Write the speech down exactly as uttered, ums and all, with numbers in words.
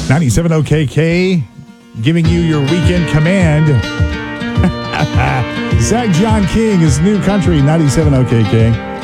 ninety-seven O K K, giving you your weekend command. Zach John King is New Country, ninety-seven O K K.